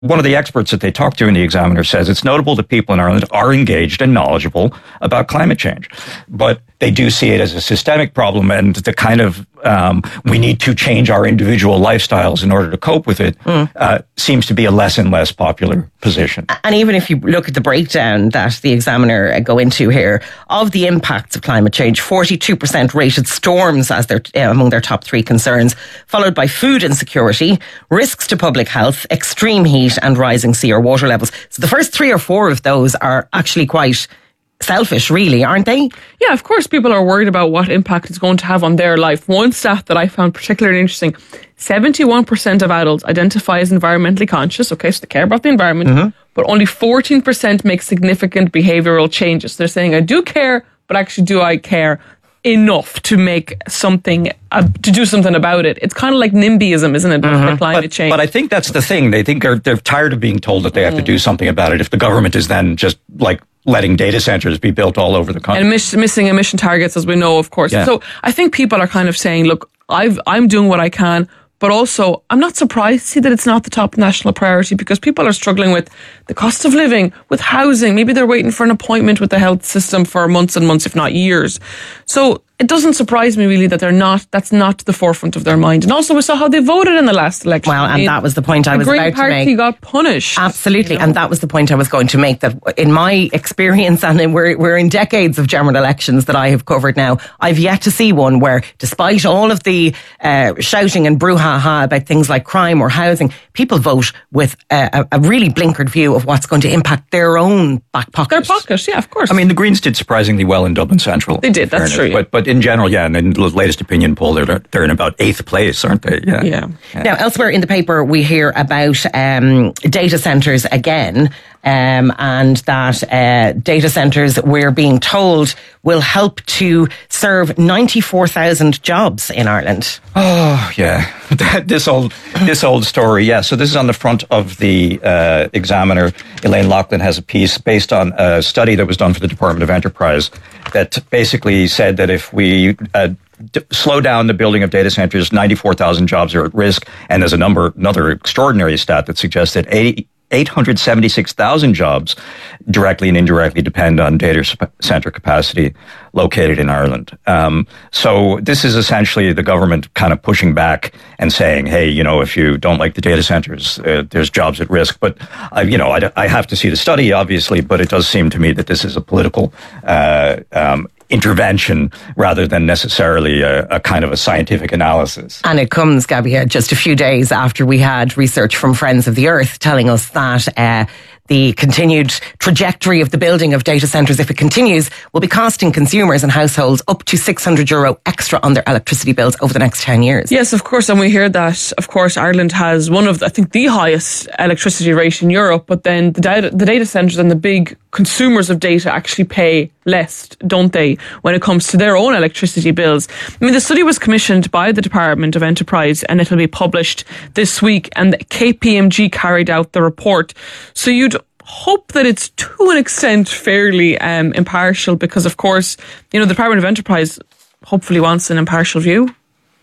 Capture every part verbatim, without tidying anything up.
one of the experts that they talked to in the Examiner says it's notable that people in Ireland are engaged and knowledgeable about climate change, but they do see it as a systemic problem, and the kind of um, we need to change our individual lifestyles in order to cope with it mm. uh, seems to be a less and less popular position. And even if you look at the breakdown that the Examiner go into here of the impacts of climate change, forty-two percent rated storms as their uh, among their top three concerns, followed by food insecurity, risks to public health, extreme heat, and rising sea or water levels. So the first three or four of those are actually quite selfish, really, aren't they? Yeah, of course people are worried about what impact it's going to have on their life. One stat that I found particularly interesting, seventy-one percent of adults identify as environmentally conscious, okay, so they care about the environment, mm-hmm. but only fourteen percent make significant behavioural changes. They're saying, I do care, but actually do I care enough to make something, uh, to do something about it? It's kind of like NIMBYism, isn't it, mm-hmm. for climate but, change? But I think that's the thing. They think they're, they're tired of being told that they have mm. to do something about it if the government is then just like letting data centres be built all over the country. And miss, missing emission targets, as we know, of course. Yeah. So I think people are kind of saying, look, I've, I'm doing what I can, but also I'm not surprised to see that it's not the top national priority, because people are struggling with the cost of living, with housing. Maybe they're waiting for an appointment with the health system for months and months, if not years. So it doesn't surprise me really that they're not, that's not the forefront of their mind. And also we saw how they voted in the last election. Well, and that was the point I was about to make. The Green Party got punished. Absolutely. You know? And that was the point I was going to make, that in my experience, and we're, we're in decades of general elections that I have covered now, I've yet to see one where, despite all of the uh, shouting and brouhaha about things like crime or housing, people vote with a, a really blinkered view of what's going to impact their own back pocket. Their pocket, yeah, of course. I mean, the Greens did surprisingly well in Dublin Central. They did, that's true. But, but in general, yeah, and in the latest opinion poll, they're, they're in about eighth place, aren't they? Yeah. yeah. yeah. Now, elsewhere in the paper, we hear about um, data centres again, um, and that uh, data centres, we're being told, will help to serve ninety-four thousand jobs in Ireland. Oh, yeah. this old this old story, yeah. So this is on the front of the uh, Examiner. Elaine Loughlin has a piece based on a study that was done for the Department of Enterprise that basically said that if we uh, d- slow down the building of data centers, ninety-four thousand jobs are at risk. And there's a number, another extraordinary stat that suggests that eight hundred seventy-six thousand jobs directly and indirectly depend on data center capacity located in Ireland. Um, so this is essentially the government kind of pushing back and saying, hey, you know, if you don't like the data centers, uh, there's jobs at risk. But, uh, you know, I, I have to see the study, obviously, but it does seem to me that this is a political uh, um, intervention rather than necessarily a, a kind of a scientific analysis. And it comes, Gabby, just a few days after we had research from Friends of the Earth telling us that uh, the continued trajectory of the building of data centres, if it continues, will be costing consumers and households up to six hundred euro extra on their electricity bills over the next ten years. Yes, of course. And we hear that, of course, Ireland has one of, the, I think, the highest electricity rate in Europe, but then the data, the data centres and the big consumers of data actually pay less, don't they, when it comes to their own electricity bills. I mean, the study was commissioned by the Department of Enterprise and it'll be published this week, and K P M G carried out the report. So you'd hope that it's to an extent fairly um, impartial, because of course, you know, the Department of Enterprise hopefully wants an impartial view.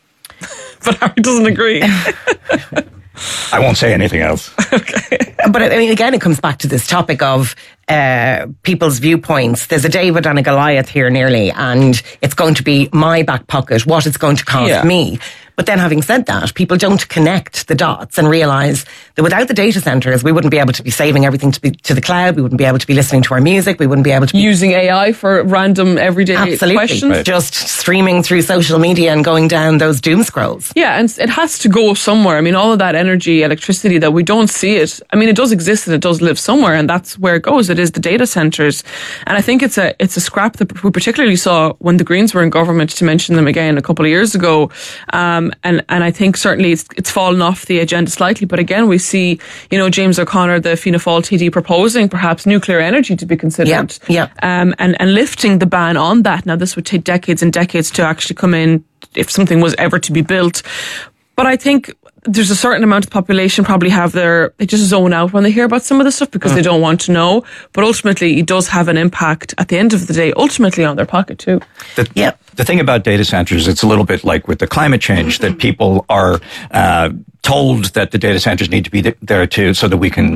But Harry doesn't agree. I won't say anything else. Okay. But I mean, again, it comes back to this topic of uh, people's viewpoints. There's a David and a Goliath here nearly, and it's going to be my back pocket, what it's going to cost yeah. me. But then having said that, people don't connect the dots and realise that without the data centres, we wouldn't be able to be saving everything to, be, to the cloud. We wouldn't be able to be listening to our music. We wouldn't be able to be using A I for random everyday Absolutely. questions. Right. Just streaming through social media and going down those doom scrolls. Yeah, and it has to go somewhere. I mean, all of that energy, electricity that we don't see it. I mean, it does exist and it does live somewhere, and that's where it goes. It is the data centres. And I think it's a it's a scrap that we particularly saw when the Greens were in government, to mention them again a couple of years ago. Um, and, and I think certainly it's, it's fallen off the agenda slightly. But again, we see, you know, James O'Connor, the Fianna Fáil T D, proposing perhaps nuclear energy to be considered. Yeah, yeah. Um, and, and lifting the ban on that. Now, this would take decades and decades to actually come in if something was ever to be built. But I think there's a certain amount of the population probably have their, they just zone out when they hear about some of this stuff because mm. they don't want to know. But ultimately, it does have an impact at the end of the day, ultimately on their pocket too. The, yeah. The thing about data centers, it's a little bit like with the climate change, that people are uh, told that the data centers need to be th- there too, so that we can